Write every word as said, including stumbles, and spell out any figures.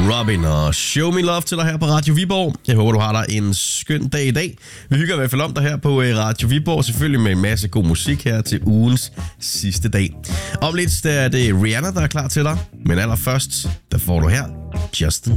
Robin og Show Me Love til dig her på Radio Viborg. Jeg håber, du har dig en skøn dag i dag. Vi hygger i hvert fald om dig her på Radio Viborg, selvfølgelig med en masse god musik her til ugens sidste dag. Om lidt er det Rihanna, der er klar til dig, men allerførst, der får du her Justin